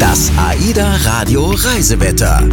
Das AIDA Radio Reisewetter.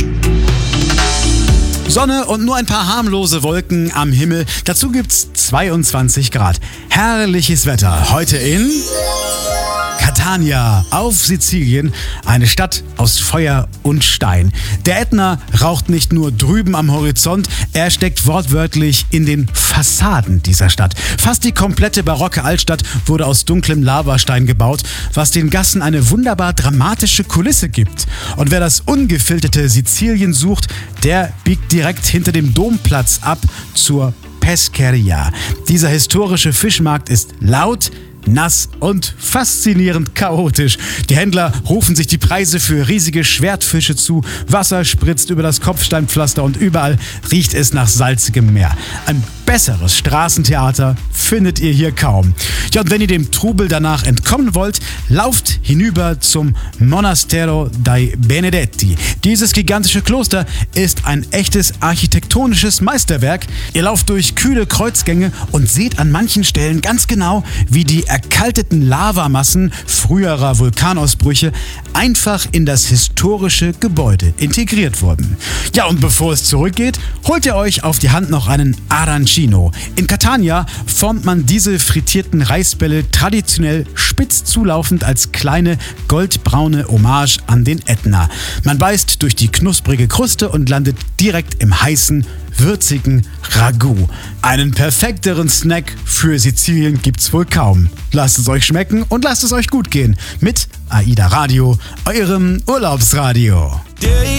Sonne und nur ein paar harmlose Wolken am Himmel. Dazu gibt's 22 Grad. Herrliches Wetter. Heute in Catania auf Sizilien, eine Stadt aus Feuer und Stein. Der Ätna raucht nicht nur drüben am Horizont, er steckt wortwörtlich in den Fassaden dieser Stadt. Fast die komplette barocke Altstadt wurde aus dunklem Lavastein gebaut, was den Gassen eine wunderbar dramatische Kulisse gibt. Und wer das ungefilterte Sizilien sucht, der biegt direkt hinter dem Domplatz ab zur Pescheria. Dieser historische Fischmarkt ist laut, nass und faszinierend chaotisch. Die Händler rufen sich die Preise für riesige Schwertfische zu, Wasser spritzt über das Kopfsteinpflaster und überall riecht es nach salzigem Meer. Ein besseres Straßentheater findet ihr hier kaum. Ja, und wenn ihr dem Trubel danach entkommen wollt, lauft hinüber zum Monastero dei Benedetti. Dieses gigantische Kloster ist ein echtes architektonisches Meisterwerk. Ihr lauft durch kühle Kreuzgänge und seht an manchen Stellen ganz genau, wie die erkalteten Lavamassen früherer Vulkanausbrüche einfach in das historische Gebäude integriert wurden. Ja, und bevor es zurückgeht, holt ihr euch auf die Hand noch einen Arancino. In Catania formt man diese frittierten Reisbälle traditionell spitz zulaufend als kleine goldbraune Hommage an den Ätna. Man beißt durch die knusprige Kruste und landet direkt im heißen, würzigen Ragout. Einen perfekteren Snack für Sizilien gibt's wohl kaum. Lasst es euch schmecken und lasst es euch gut gehen. Mit AIDA Radio, eurem Urlaubsradio.